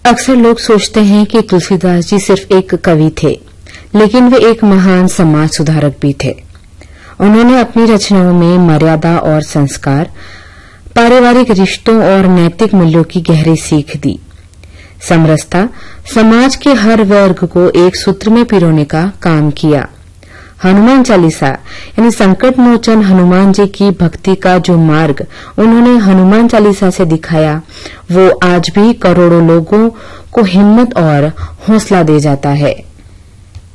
अक्सर लोग सोचते हैं कि तुलसीदास जी सिर्फ एक कवि थे, लेकिन वे एक महान समाज सुधारक भी थे। उन्होंने अपनी रचनाओं में मर्यादा और संस्कार, पारिवारिक रिश्तों और नैतिक मूल्यों की गहरी सीख दी। समरसता समाज के हर वर्ग को एक सूत्र में पिरोने का काम किया। हनुमान चालीसा यानी संकट मोचन हनुमान जी की भक्ति का जो मार्ग उन्होंने हनुमान चालीसा से दिखाया, वो आज भी करोड़ों लोगों को हिम्मत और हौसला दे जाता है।